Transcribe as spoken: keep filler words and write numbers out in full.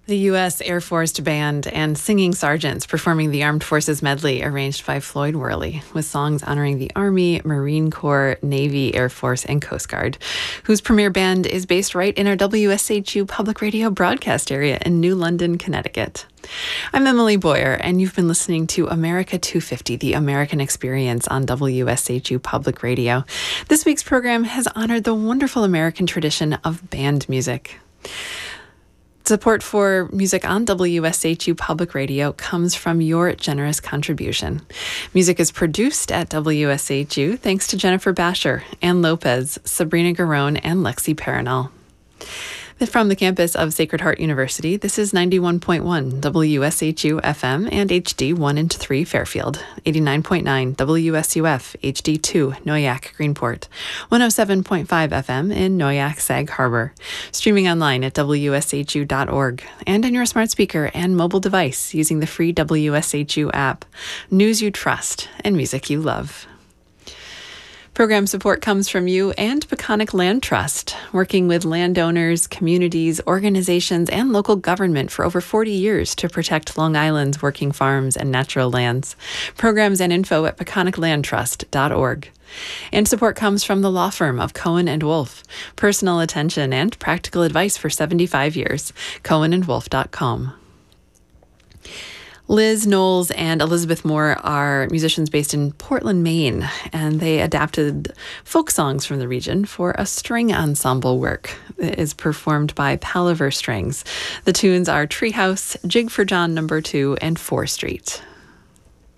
The U S Air Force Band and Singing Sergeants performing the Armed Forces Medley arranged by Floyd Worley, with songs honoring the Army, Marine Corps, Navy, Air Force, and Coast Guard, whose premier band is based right in our W S H U public radio broadcast area in New London, Connecticut. I'm Emily Boyer, and you've been listening to America two fifty, the American Experience on W S H U Public Radio. This week's program has honored the wonderful American tradition of band music. Support for music on W S H U Public Radio comes from your generous contribution. Music is produced at W S H U thanks to Jennifer Basher, Ann Lopez, Sabrina Garone, and Lexi Paranal. From the campus of Sacred Heart University, this is ninety-one point one W S H U F M and H D one and three Fairfield, eighty-nine point nine W S U F H D two Noyak Greenport, one oh seven point five F M in Noyak Sag Harbor, streaming online at W S H U dot org and on your smart speaker and mobile device using the free W S H U app. News you trust and music you love. Program support comes from you and Peconic Land Trust, working with landowners, communities, organizations, and local government for over forty years to protect Long Island's working farms and natural lands. Programs and info at peconic land trust dot org. And support comes from the law firm of Cohen and Wolf, personal attention and practical advice for seventy-five years, cohen and wolf dot com. Liz Knowles and Elizabeth Moore are musicians based in Portland, Maine, and they adapted folk songs from the region for a string ensemble work. It is performed by Palaver Strings. The tunes are Treehouse, Jig for John Number Two, and Four Street.